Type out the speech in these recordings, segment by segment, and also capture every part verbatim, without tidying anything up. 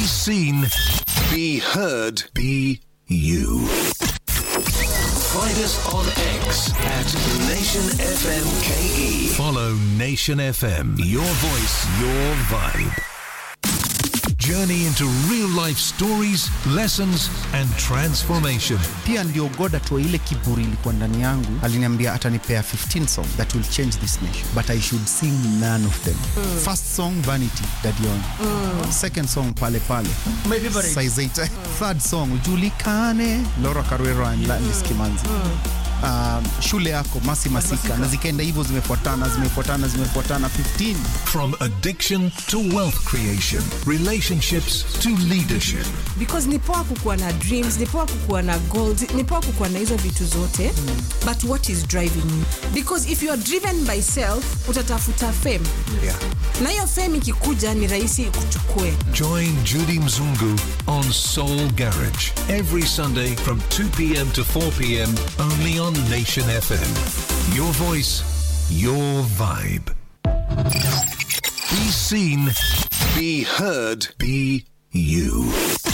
seen, be heard, be you. Find us on X at Nation F M K E. Follow Nation F M. Your voice, your vibe. Journey into real-life stories, lessons and transformation. Pia ndio God atoa ile kiburi ilikuwa ndani yangu. Aliniambia atanipea fifteen songs that will change this nation, but I should sing none of them. Mm. First song, Vanity, Dadion. Mm. Second song, Pale Pale. My favorite. Size eight. Mm. Third song, Ujulikane, Laura Carrero and Landis Kimanzi. Mm. Um, shule yako Masi Masika na zikaenda hivyo zimefuatana zimefuatana zimefuatana fifteen. From addiction to wealth creation, relationships to leadership. Because ni poa kukuwa na dreams, ni poa kukuwa na goals, ni poa kukuwa na hizo vitu zote. Mm. But what is driving you? Because if you are driven by self, utatafuta fame. Yeah. Na hiyo fame ikikuja ni rahisi kuchukue. Join Judy Mzungu on Soul Garage every Sunday from two p.m. to four p.m. only on Nation F M. Your voice, your vibe. Be seen, be heard, be you.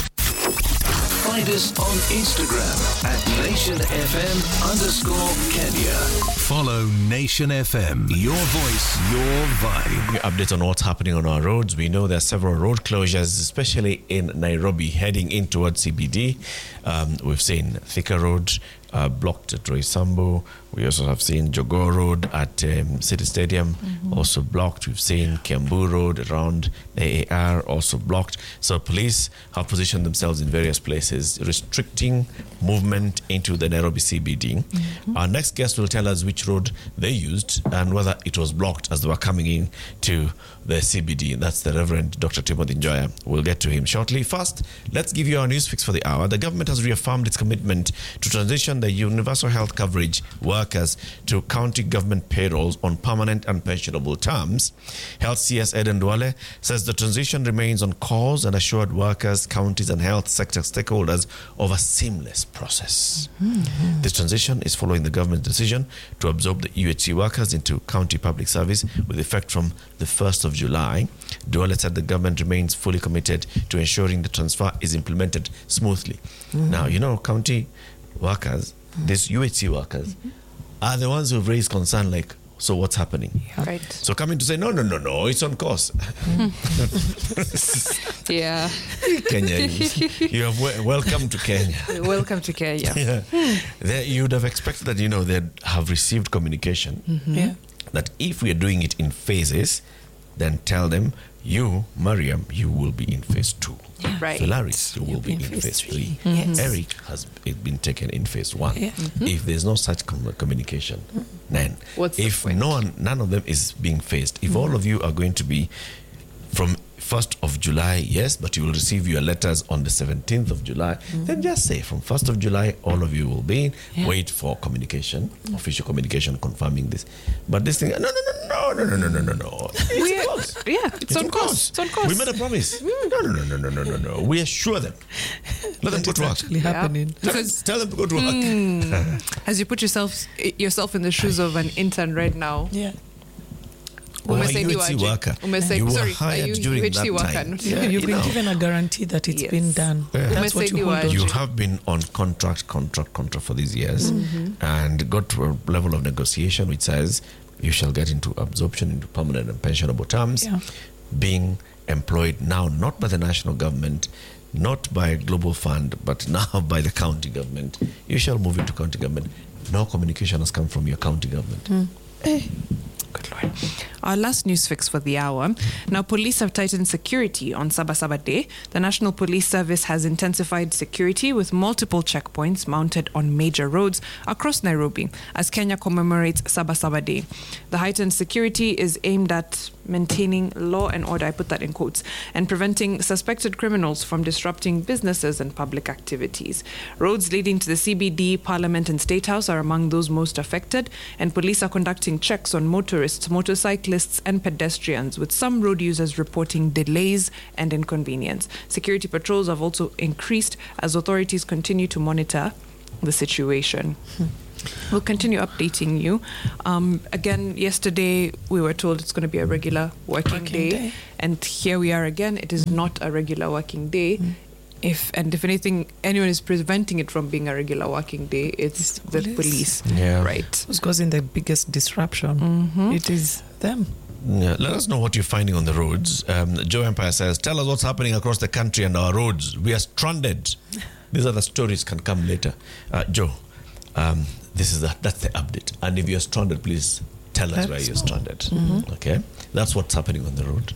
Find us on Instagram at Nation F M underscore Kenya. Follow Nation F M. Your voice, your vibe. Your update on what's happening on our roads. We know there are several road closures, especially in Nairobi, heading in towards C B D. Um, we've seen Thika Road uh, blocked at Roysambu. We also have seen Jogoo Road at um, City Stadium, mm-hmm. also blocked. We've seen Kiambu Road around A A R, also blocked. So police have positioned themselves in various places, restricting movement into the Nairobi C B D. Mm-hmm. Our next guest will tell us which road they used and whether it was blocked as they were coming in to the C B D. That's the Reverend Doctor Timothy Njoya. We'll get to him shortly. First, let's give you our news fix for the hour. The government has reaffirmed its commitment to transition the universal health coverage workers to county government payrolls on permanent and pensionable terms. Health C S Eden Duale says the transition remains on course and assured workers, counties and health sector stakeholders of a seamless process. Mm-hmm. This transition is following the government's decision to absorb the U H C workers into county public service with effect from the first of July. Duale said the government remains fully committed to ensuring the transfer is implemented smoothly. Mm-hmm. Now, you know, county workers, mm-hmm. these U H C workers, mm-hmm. are the ones who've raised concern like, so what's happening? Yeah. Right. So coming to say, no, no, no, no, it's on course. Yeah. Kenya, you have w- welcome to Kenya. Welcome to Kenya. Yeah. There, you would have expected that, you know, they'd have received communication Mm-hmm. Yeah. that if we are doing it in phases, then tell them, you, Mariam, you will be in phase two. Yeah. Right. Solaris, you will You'll be in phase, phase three. three. Mm-hmm. Yes. Eric has been taken in phase one. Yeah. Mm-hmm. If there's no such com- communication, then What's the if point? no one, none of them is being phased, if mm-hmm. all of you are going to be from first of July, yes, but you will receive your letters on the seventeenth of July, mm-hmm. then just say from first of July, all of you will be in. Yeah. Wait for communication, mm-hmm. official communication confirming this. But this thing, no, no, no, no, no, no, no, no, no. It's We, on course. yeah, it's, It's on on course. course. It's on course. We made a promise. No, no, no, no, no, no, no, no. We assure them. Let them go to work. Actually happening. Tell, Because tell them to go to work. mm, as you put yourself yourself in the shoes of an intern right now. Yeah. Or a Umesaidiwa U H C aje? worker. Umesai- You were sorry, hired a U- during UHC that worker. time. Yeah, Yeah, you've you been know. given a guarantee that it's Yes. been done. Yeah. That's what you hold on You to. have been on contract, contract, contract for these years and got to a level of negotiation which says you shall get into absorption into permanent and pensionable terms, Yeah. being employed now not by the national government, not by a global fund, but now by the county government. You shall move into county government. No communication has come from your county government. Good Lord. Our last news fix for the hour. Now, police have tightened security on Sabasaba Day. The National Police Service has intensified security with multiple checkpoints mounted on major roads across Nairobi as Kenya commemorates Sabasaba Day. The heightened security is aimed at maintaining law and order, I put that in quotes, and preventing suspected criminals from disrupting businesses and public activities. Roads leading to the C B D, Parliament and State House are among those most affected, and police are conducting checks on motorists, motorcyclists and pedestrians, with some road users reporting delays and inconvenience. Security patrols have also increased as authorities continue to monitor the situation. We'll continue updating you. Um, again, yesterday we were told it's going to be a regular working, Working day, day. and here we are again. It is not a regular working day. Mm. If and if anything, anyone is preventing it from being a regular working day, it's the police. police. Yeah. Right. Who's causing the biggest disruption? Mhm. It is them. Yeah, let us know what you're finding on the roads. Um, Joe Empire says, tell us what's happening across the country and our roads. We are stranded. These other stories can come later. Uh, Joe, um, this is the, that's the update. And if you're stranded, please tell us Let where us you're know. stranded. Mm-hmm. Okay? That's what's happening on the road.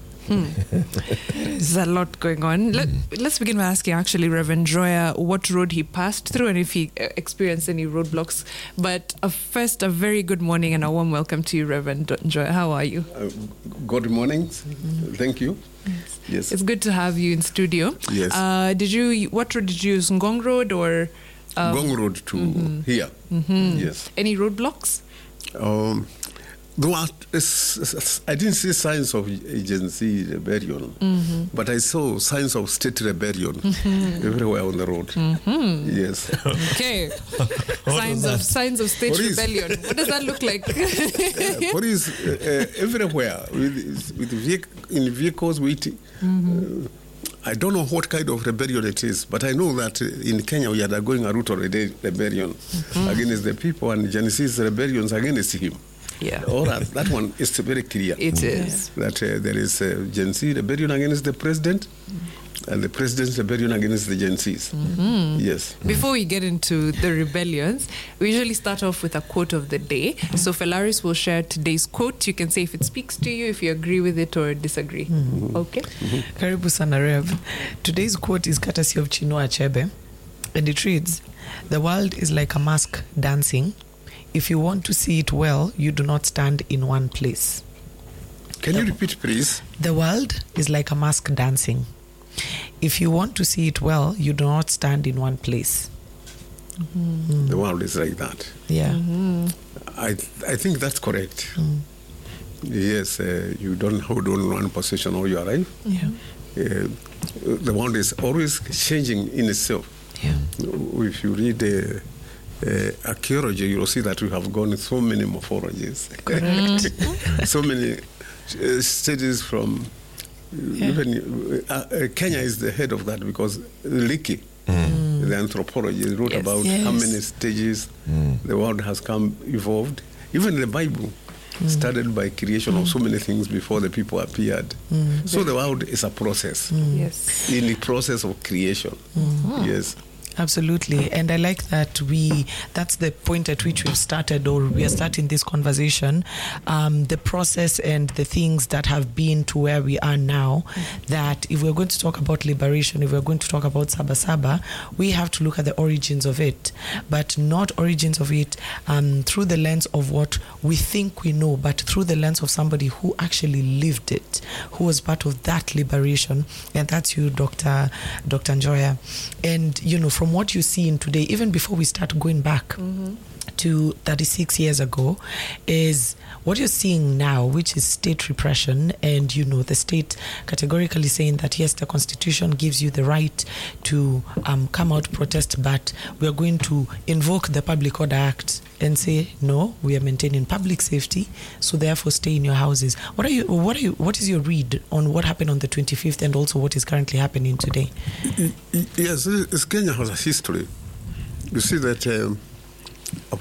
There's a lot going on. Let, let's begin by asking actually Reverend Joya what road he passed through and if he uh, experienced any roadblocks. But uh, first, a very good morning and a warm welcome to you, Reverend Joya. How are you? Uh, good morning. Thank you. Yes. It's good to have you in studio. Yes. Uh, did you? What road did you use? Ngong Road or um, Gong Road to here. Yes. any roadblocks? Um, though I, it's- I didn't see signs of agency rebellion, but I saw signs of state rebellion everywhere on the road. Yes. Okay. signs was of that? signs of state Police. rebellion. What does that look like? Uh, police uh, uh, everywhere with, with vehic- in vehicles waiting. Uh, I don't know what kind of rebellion it is, but I know that uh, in Kenya we are going a route of rebe- rebellion against the people, and Genesis rebellions against him. Yeah. All right, that one is very clear. It is. That uh, there is a Gen Z rebellion against the president, and the president's rebellion against the Gen Zs. Yes. Before we get into the rebellions, we usually start off with a quote of the day. So Felaris will share today's quote. You can say if it speaks to you, if you agree with it or disagree. Okay? Karibu sana Rev. Today's quote is courtesy of Chinua Achebe, and it reads, "The world is like a mask dancing. If you want to see it well, you do not stand in one place." Can you repeat, please? The world is like a mask dancing. If you want to see it well, you do not stand in one place. The world is like that. Yeah. I I think that's correct. Yes, uh, you don't hold on one position all your life. Yeah. Uh, the world is always changing in itself. Yeah. If you read uh, uh, archaeology, you'll see that we have gone so many morphologies. So many uh, studies from uh, even uh, uh, Kenya is the head of that because Liki, the anthropologist, wrote Yes. about Yes. how many stages the world has come evolved. Even the Bible started by creation of so many things before the people appeared. So the world is a process, Yes. in the process of creation. Yes. Absolutely. And I like that we, that's the point at which we've started, or we are starting this conversation. Um, the process and the things that have been to where we are now, that if we're going to talk about liberation, if we're going to talk about Saba Saba, we have to look at the origins of it, but not origins of it um, through the lens of what we think we know, but through the lens of somebody who actually lived it, who was part of that liberation. And that's you, Doctor Doctor Njoya. And, you know, from what you see in today, even before we start going back to thirty-six years ago, is what you're seeing now, which is state repression, and, you know, the state categorically saying that, yes, the Constitution gives you the right to um, come out, protest, but we are going to invoke the Public Order Act and say, no, we are maintaining public safety, so therefore stay in your houses. What are you, what are you, what is your read on what happened on the twenty-fifth and also what is currently happening today? Y- y- Yes, this Kenya has a history. You see that um, uh,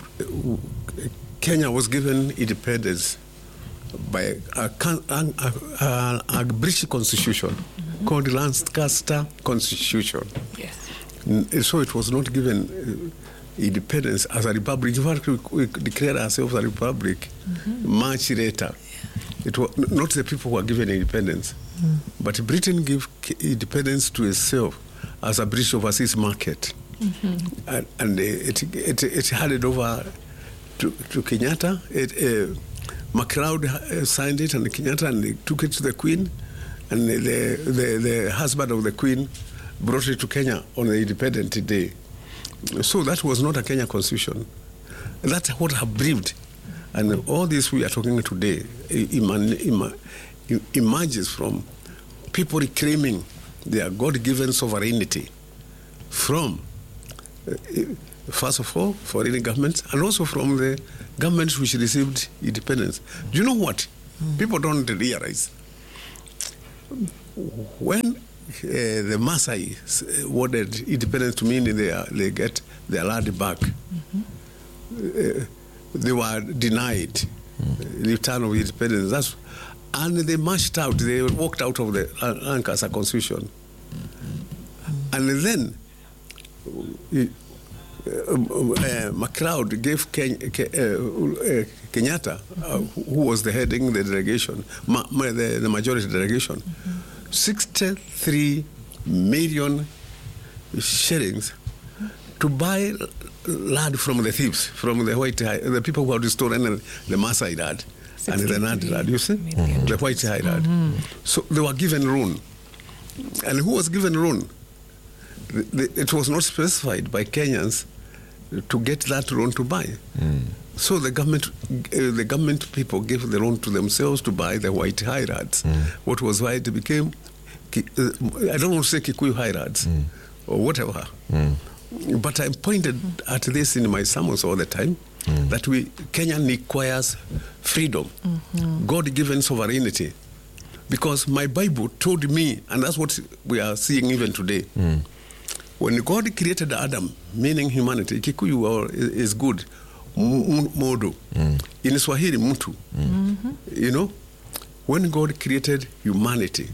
Kenya was given independence by a, con- a, a, a British constitution called the Lancaster Constitution. Yes. N- So it was not given uh, independence as a republic. In fact, we, we declared ourselves a republic much later. It was n- not the people who were given independence, but Britain gave k- independence to itself as a British overseas market, and, and uh, it, it it handed over to, to Kenyatta. It, uh, MacLeod uh, signed it, and Kenyatta, and they took it to the Queen, and the, the the husband of the Queen brought it to Kenya on the independent day. So that was not a Kenya constitution. That's what have breathed. And all this we are talking today eman- eman- emerges from people reclaiming their God-given sovereignty from uh, first of all, foreign governments, and also from the governments which received independence. Do you know what? Mm. People don't realize. When uh, the Maasai wanted independence to mean they, are, they get their land back, mm-hmm. uh, they were denied mm. the return of independence. That's, and they marched out, they walked out of the Lancaster Constitution. Mm-hmm. And then uh, uh, MacLeod gave Ken, Ken, uh, uh, Kenyatta, uh, who was the heading the delegation, ma, ma, the, the majority delegation, mm-hmm. sixty-three million shillings to buy land from the thieves, from the white, the people who had stolen the Maasai land and the Nandi land, you see? Mm-hmm. The white high land. Mm-hmm. So they were given loan. And who was given loan? The, the, it was not specified by Kenyans to get that loan to buy. Mm. So the government, uh, the government people gave the loan to themselves to buy the white high lands. Mm. What was white became, uh, I don't want to say Kikuyu high lands mm. or whatever. Mm. But I pointed at this in my sermons all the time, mm. that we Kenya requires freedom, mm-hmm. God-given sovereignty. Because my Bible told me, and that's what we are seeing even today, mm. when God created Adam, meaning humanity, Kikuyu is good, modo, mm. in Swahili, mtu, mm-hmm. you know, when God created humanity,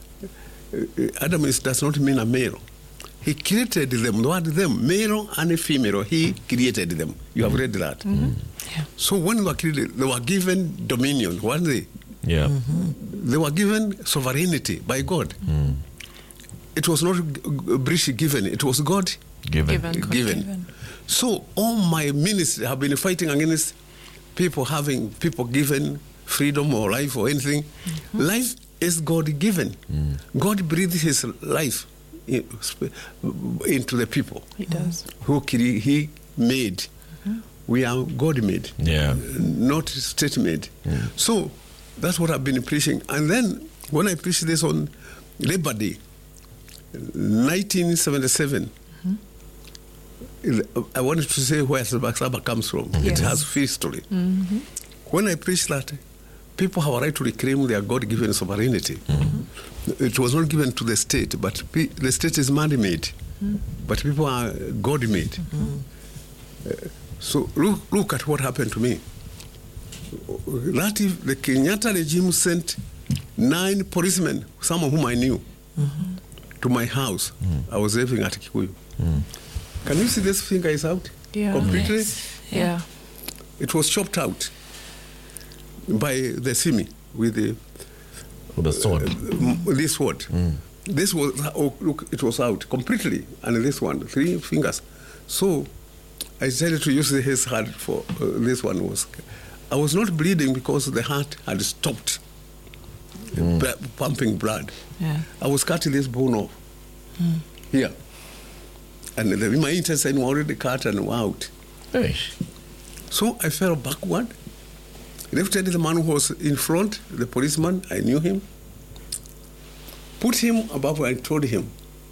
Adam is, does not mean a male. He created them, the word them, male and female, he created them. You have read that. Mm-hmm. Yeah. So when they were created, they were given dominion, weren't they? Yeah. Mm-hmm. They were given sovereignty by God. Mm. It was not British given, it was God given. Given. given. given. So all my ministry have been fighting against people having, people given freedom or life or anything. Mm-hmm. Life is God given. Mm. God breathed his life into the people. He does. Who he made. Mm-hmm. We are God made. Yeah. Not state made. Mm. So that's what I've been preaching. And then when I preached this on Labor Day, nineteen seventy-seven, mm-hmm. I wanted to say where Sabasaba comes from. Mm-hmm. It has history. Mm-hmm. When I preached that, people have a right to reclaim their God-given sovereignty. Mm-hmm. It was not given to the state, but pe- the state is man-made, mm-hmm. but people are God-made. Mm-hmm. Uh, so look, look at what happened to me. That if the Kenyatta regime sent nine policemen, some of whom I knew, mm-hmm. to my house. Mm-hmm. I was living at Kikuyu. Mm-hmm. Can you see this finger is out? Yeah. Completely? Yes. Yeah. It was chopped out by the Simi with the with the sword. Uh, this sword. Mm. This was, oh, look, it was out completely. And this one, three fingers. So I decided to use his hand for uh, this one. Was I was not bleeding because the heart had stopped mm. b- pumping blood. Yeah. I was cutting this bone off mm. here. And the, my intestine were already cut and out. Hey. So I fell backward. Lifted the man who was in front, the policeman, I knew him. Put him above where I told him.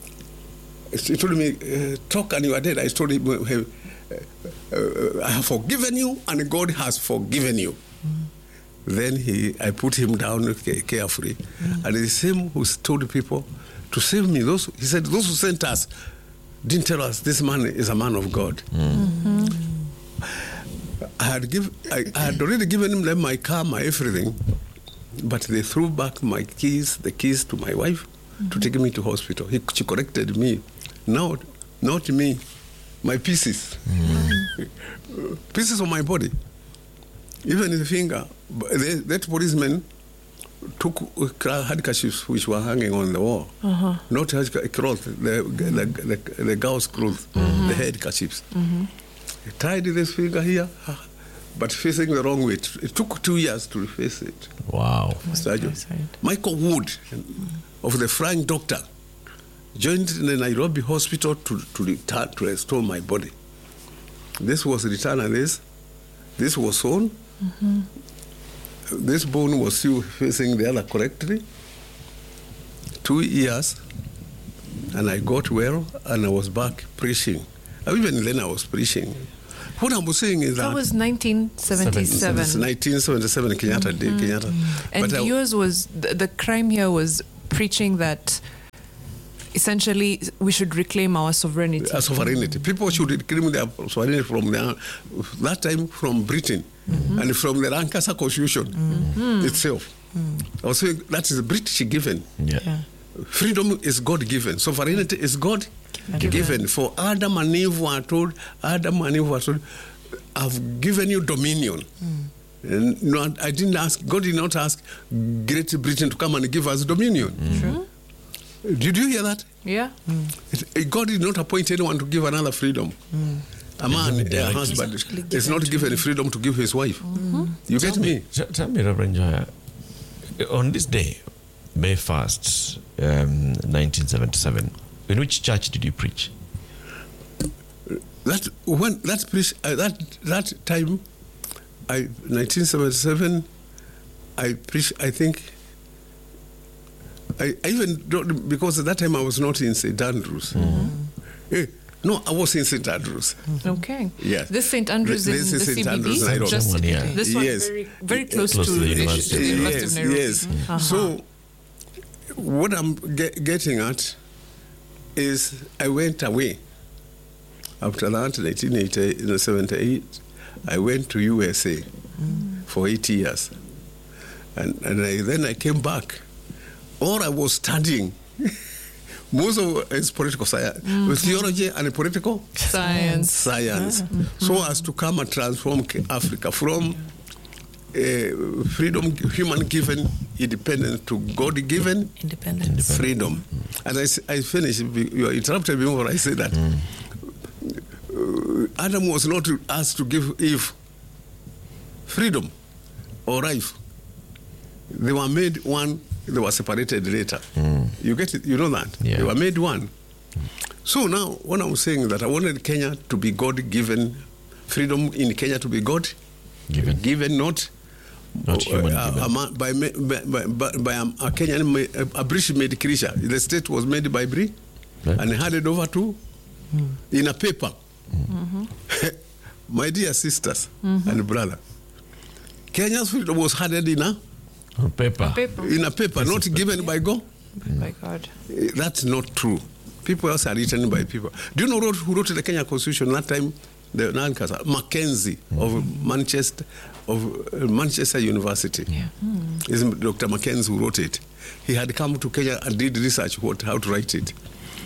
He told me, uh, talk and you are dead. I told him, uh, uh, I have forgiven you and God has forgiven you. Mm. Then he, I put him down carefully. Mm. And it's him who told people to save me. Those, he said, those who sent us didn't tell us this man is a man of God. Mm. Mm-hmm. I had, give, I, I had already given them my car, my everything, but they threw back my keys, the keys to my wife, mm-hmm. to take me to hospital. He, she corrected me. No, not me, my pieces. Mm-hmm. Pieces of my body. Even the finger. They, that policeman took handkerchiefs which were hanging on the wall. Uh-huh. Not a cloth, the, the, the, the girl's clothes, mm-hmm. the handkerchiefs. Mm-hmm. I tied this finger here, but facing the wrong way. It, it took two years to reface it. Wow. Surgeon. Michael Wood, of the Flying Doctor, joined the Nairobi hospital to, to, return, to restore my body. This was returned and this, this was sewn. Mm-hmm. This bone was still facing the other correctly. Two years, and I got well, and I was back preaching. Even then I was preaching. What I was saying is that... That was nineteen seventy-seven. It's nineteen seventy-seven, Kenyatta Day, Kenyatta. And But I- yours was, the, the crime here was preaching that essentially we should reclaim our sovereignty. uh, sovereignty. People should reclaim their sovereignty from their, that time from Britain and from the Lancaster Constitution itself. I was saying that is British given. Yeah. Yeah. Freedom is God given. Sovereignty is God given. For Adam and Eve were told, Adam and Eve were told, I've given you dominion. And no, I didn't ask, God did not ask Great Britain to come and give us dominion. True. Did you hear that? Yeah. It- God did not appoint anyone to give another freedom. A man, a husband, is not given freedom to give his wife. You get me? Tell tell me, Reverend Joya, on this day, May first, um, nineteen seventy-seven, in which church did you preach? That when that preach, uh, that that time, I nineteen seventy-seven, I preached. I think. I, I even don't, because at that time I was not in Saint Andrews. Eh, no, I was in Saint Andrews. Okay. Yes. This Saint Andrews This in is the Saint C B D. Andrews, Nairobi. Just One, yeah. this one Yes. very very close, Close to, to the the university. to the University of Yes, Nairobi. yes. Uh-huh. So, what I'm ge- getting at is I went away. After that, nineteen seventy-eight, I went to U S A for eight years. And, and I, then I came back. All I was studying, most of it is political science, with theology and political Science. science, so as to come and transform K- Africa from uh, freedom, human given independence to God given Independence. freedom. And I, s- I finished, you interrupted me when I said that. Uh, Adam was not asked to give Eve freedom or life. They were made one, they were separated later. You get it? You know that? Yeah. They were made one. So now, what I'm saying is that I wanted Kenya to be God-given, freedom in Kenya to be God Given. given, not Not human uh, given. a man- by, ma- by, by, by a, a Kenyan, ma- a, a British-made creature. The state was made by Bri Right. and handed over to in a paper. My dear sisters and brother, Kenya's freedom was handed in a On paper. Paper. in a paper, not given by God. My God. Eh, That's not true. People else are written by people. Do you know wrote, who wrote the Kenya Constitution that time? The Lancaster Mackenzie of Manchester of uh, Manchester University. Yeah. It's Doctor Mackenzie who wrote it. He had come to Kenya and did research what how to write it.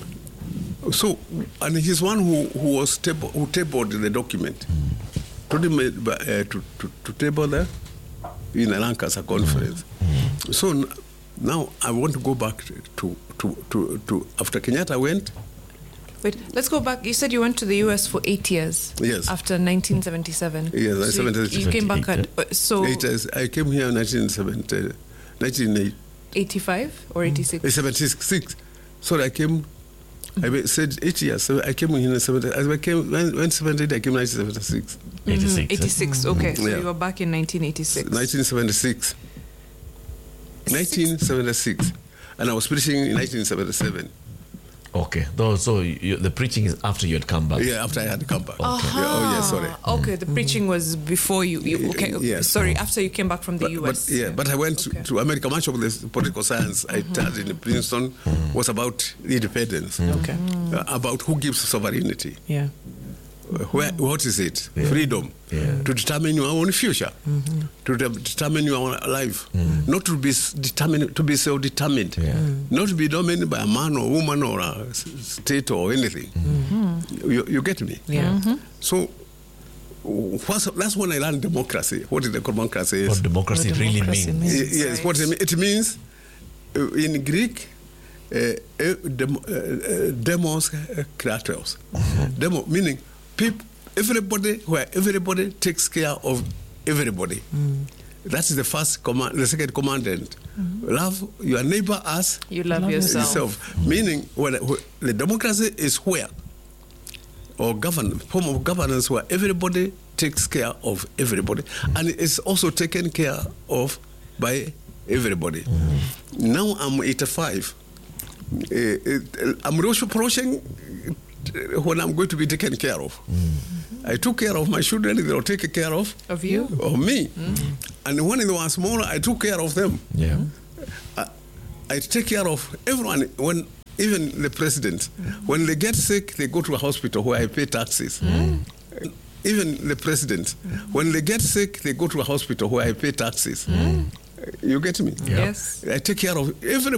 So, and he's one who, who was table, who tabled the document. Told him uh, uh, to, to, to table there in a Lancaster conference. So n- now I want to go back to, to, to, to after Kenyatta went. Wait, let's go back. You said you went to the U S for eight years. Yes. After nineteen seventy-seven. Yes, So you, seventy-seven. you came back at uh, so It is, I came here in nineteen seventy, nineteen eighty-five or eighty-six. seventy-six. So I came, I wa- said eight years. So I came in seventy. I came when, when seventy. I came nineteen seventy-six. eighty-six. eh? eighty-six. Okay, so Yeah. you were back in nineteen eighty-six. nineteen seventy-six. nineteen seventy-six. And I was preaching in nineteen seventy-seven. Okay. Though, so you, the preaching is after you had come back. Yeah, after I had come back. Yeah, oh, yeah, sorry. Okay, the preaching was before you. you okay, Yes. sorry, after you came back from the But, U but S. yeah, but I went Okay. to, to America. Much of this political science I studied in Princeton was about independence, Okay. uh, about who gives sovereignty. Yeah. Uh, Where, what is it? Freedom. Yeah. To determine your own future. To de- determine your own life. Not to be s- determined, to be self-determined. Yeah. Not to be dominated by a man or woman or a s- state or anything. You, you get me? Yeah. So what's, that's when I learned democracy. What is the democracy is? What democracy What really democracy means. means. Y- yes, what it, mean- it means uh, in Greek, uh, uh, dem, uh, uh, demos uh, kratos. Demo meaning people, everybody, where everybody takes care of everybody. That is the first command. The second commandment: love your neighbor as You love, Love yourself. yourself. Meaning, when, when the democracy is where, or govern form of governance where everybody takes care of everybody, and it's also taken care of by everybody. Now I'm eighty-five. Uh, uh, I'm also approaching uh, when I'm going to be taken care of. I took care of my children, they were taken care of. Of you? Of me. And when they were smaller, I took care of them. Yeah. I, I take care of everyone. When even the president, when they get sick, they go to a hospital where I pay taxes. Even the president, when they get sick, they go to a hospital where I pay taxes. You get me? Yes. I take care of every